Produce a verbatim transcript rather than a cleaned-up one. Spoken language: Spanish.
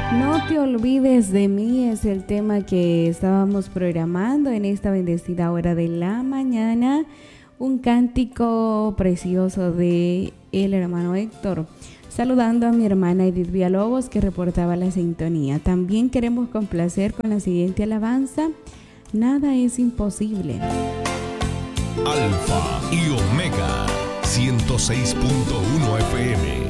No te olvides de mí es el tema que estábamos programando en esta bendecida hora de la mañana. Un cántico precioso de el hermano Héctor. Saludando a mi hermana Edith Villalobos, que reportaba la sintonía. También queremos complacer con la siguiente alabanza. Nada es imposible. Alfa y Omega, ciento seis punto uno F M.